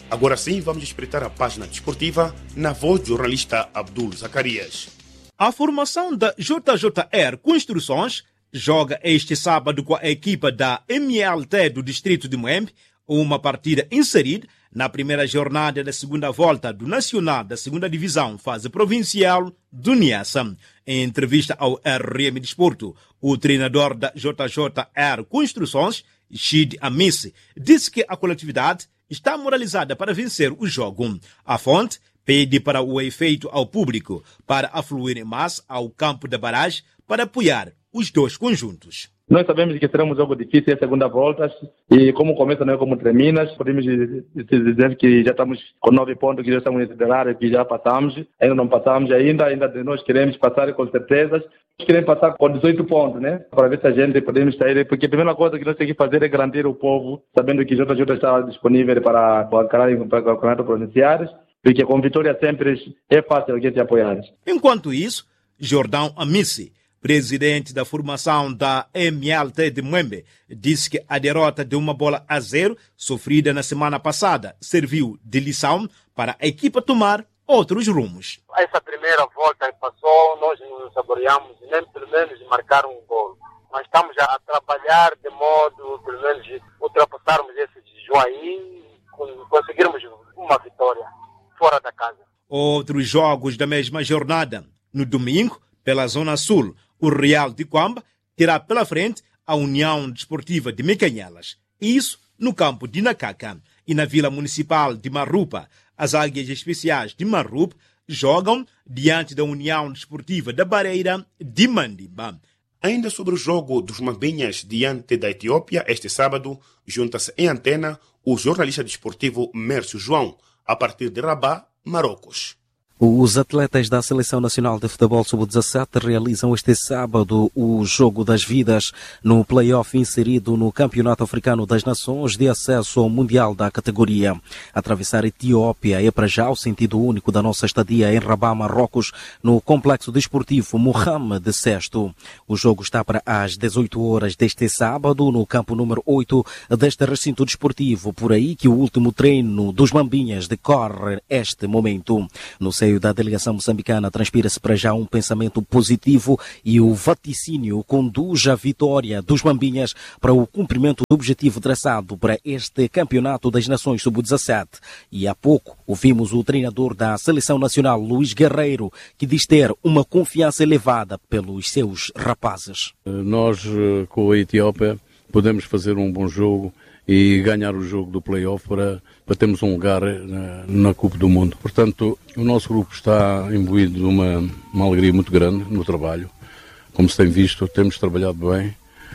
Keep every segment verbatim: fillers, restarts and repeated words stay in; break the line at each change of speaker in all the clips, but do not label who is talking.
Agora sim, vamos espreitar a página desportiva na voz do jornalista Abdul Zacarias.
A formação da J J R Construções joga este sábado com a equipa da M L T do distrito de Moembe, uma partida inserida na primeira jornada da segunda volta do Nacional da segunda Divisão, fase provincial do Niassa. Em entrevista ao R M Desporto, o treinador da J J R Construções, Shid Amissi, disse que a coletividade está moralizada para vencer o jogo. A fonte pede para o efeito ao público para afluir em massa ao campo da barragem para apoiar os dois conjuntos.
Nós sabemos que será um jogo difícil a segunda volta e como começa não é como termina. Podemos dizer que já estamos com nove pontos, que já estamos em itinerário, que já passamos, ainda não passamos ainda, ainda nós queremos passar com certeza. Nós queremos passar com dezoito pontos, né? Para ver se a gente podemos sair, porque a primeira coisa que nós temos que fazer é garantir o povo, sabendo que o J J está disponível para o campeonato provinciais, porque com vitória sempre é fácil a gente apoiar.
Enquanto isso, Jordão Amissi, presidente da formação da M L T de Moembe, disse que a derrota de uma bola a zero, sofrida na semana passada, serviu de lição para a equipa tomar outros rumos.
Essa primeira volta que passou, nós não saboreamos nem pelo menos marcar um gol. Nós estamos a trabalhar de modo, pelo menos, ultrapassarmos esse desvio aí e conseguirmos uma vitória fora da casa.
Outros jogos da mesma jornada. No domingo, pela Zona Sul, o Real de Quamba terá pela frente a União Desportiva de Mecanhelas. Isso no campo de Nacaca. E na Vila Municipal de Marrupa, as Águias Especiais de Marrupa jogam diante da União Desportiva da Bareira de Mandimba.
Ainda sobre o jogo dos Mambinhas diante da Etiópia, este sábado, junta-se em antena o jornalista desportivo Mércio João, a partir de Rabat, Marrocos.
Os atletas da Seleção Nacional de Futebol sub dezassete realizam este sábado o Jogo das Vidas no play-off inserido no Campeonato Africano das Nações de acesso ao Mundial da categoria. Atravessar a Etiópia é para já o sentido único da nossa estadia em Rabat, Marrocos, no Complexo Desportivo Mohamed sexto. O jogo está para às dezoito horas deste sábado no campo número oito deste recinto desportivo, por aí que o último treino dos Mambinhas decorre este momento. No seio da delegação moçambicana transpira-se para já um pensamento positivo e o vaticínio conduz a vitória dos Mambinhas para o cumprimento do objetivo traçado para este Campeonato das Nações sub dezassete. E há pouco ouvimos o treinador da Seleção Nacional, Luís Guerreiro, que diz ter uma confiança elevada pelos seus rapazes.
Nós, com a Etiópia, podemos fazer um bom jogo e ganhar o jogo do play-off para, para termos um lugar na, na Copa do Mundo. Portanto, o nosso grupo está imbuído de uma, uma alegria muito grande no trabalho. Como se tem visto, temos trabalhado bem,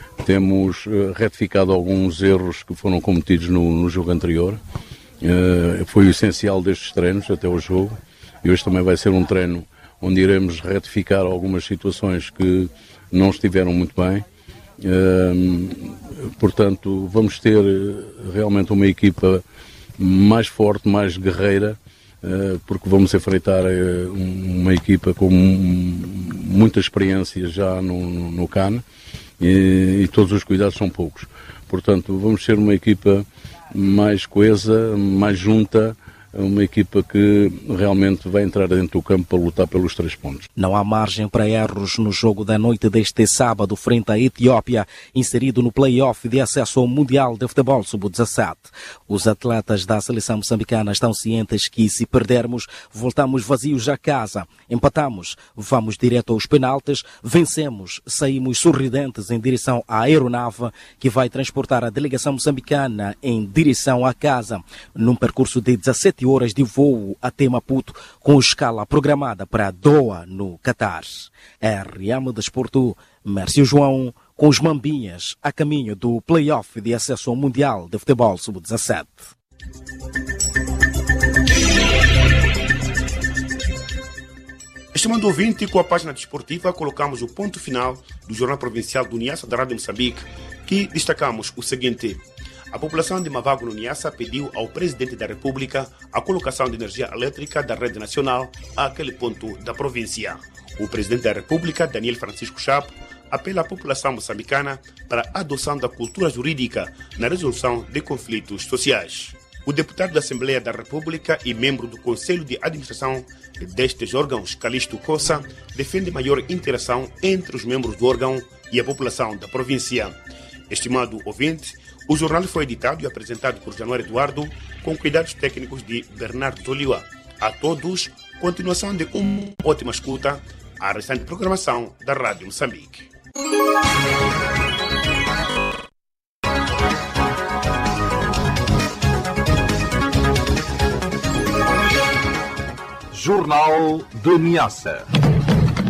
temos uh, retificado alguns erros que foram cometidos no, no jogo anterior. Uh, foi o essencial destes treinos até o jogo, e hoje também vai ser um treino onde iremos retificar algumas situações que não estiveram muito bem. Uh, portanto, vamos ter realmente uma equipa mais forte, mais guerreira, uh, porque vamos enfrentar uh, uma equipa com muita experiência já no, no, no C A N e, e todos os cuidados são poucos. Portanto, vamos ser uma equipa mais coesa, mais junta, uma equipa que realmente vai entrar dentro do campo para lutar pelos três pontos.
Não há margem para erros no jogo da noite deste sábado frente à Etiópia, inserido no play-off de acesso ao Mundial de Futebol sub dezassete. Os atletas da seleção moçambicana estão cientes que se perdermos, voltamos vazios a casa. Empatamos, vamos direto aos penaltis, vencemos, saímos sorridentes em direção à aeronave que vai transportar a delegação moçambicana em direção à casa, num percurso de dezassete horas de voo até Maputo, com escala programada para Doha, no Catar. R M Desporto, Mércio João, com os Mambinhas a caminho do play-off de acesso ao Mundial de Futebol sub dezassete.
Estimado ouvinte, com a página desportiva colocamos o ponto final do Jornal Provincial do Niassa da Rádio Moçambique, que destacamos o seguinte: a população de Mavago no Niassa pediu ao Presidente da República a colocação de energia elétrica da rede nacional àquele ponto da província. O Presidente da República, Daniel Francisco Chapo, apela à população moçambicana para a adoção da cultura jurídica na resolução de conflitos sociais. O deputado da Assembleia da República e membro do Conselho de Administração destes órgãos, Calixto Coça, defende maior interação entre os membros do órgão e a população da província. Estimado ouvinte, o jornal foi editado e apresentado por Januário Eduardo, com cuidados técnicos de Bernardo Toliwa. A todos, continuação de uma ótima escuta à restante programação da Rádio Moçambique.
Jornal de Niassa.